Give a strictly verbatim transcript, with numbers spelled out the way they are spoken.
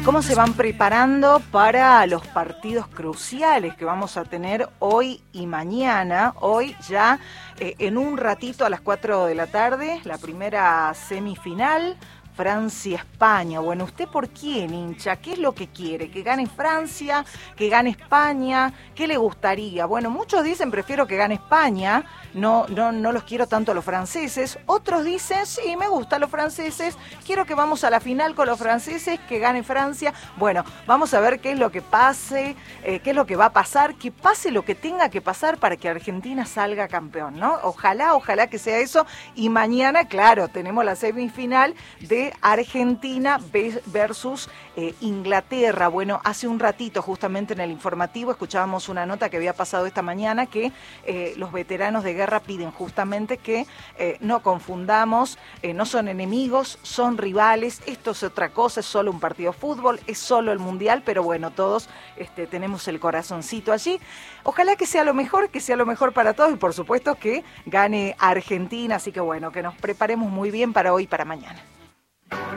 cómo se van preparando para los partidos cruciales que vamos a tener hoy y mañana. Hoy ya eh, en un ratito a las cuatro de la tarde, la primera semifinal, Francia-España. Bueno, ¿usted por quién hincha? ¿Qué es lo que quiere? ¿Que gane Francia? ¿Que gane España? ¿Qué le gustaría? Bueno, muchos dicen prefiero que gane España, no, no, no los quiero tanto a los franceses. Otros dicen, sí, me gustan los franceses, quiero que vamos a la final con los franceses, que gane Francia. Bueno, vamos a ver qué es lo que pase, eh, qué es lo que va a pasar, que pase lo que tenga que pasar para que Argentina salga campeón, ¿no? Ojalá, ojalá que sea eso. Y mañana, claro, tenemos la semifinal de Argentina versus eh, Inglaterra. Bueno, hace un ratito justamente en el informativo escuchábamos una nota que había pasado esta mañana que eh, los veteranos de guerra piden justamente que eh, no confundamos, eh, no son enemigos, son rivales, esto es otra cosa, es solo un partido de fútbol, es solo el mundial, pero bueno, todos este, tenemos el corazoncito allí. Ojalá que sea lo mejor, que sea lo mejor para todos y por supuesto que gane Argentina, así que bueno, que nos preparemos muy bien para hoy y para mañana.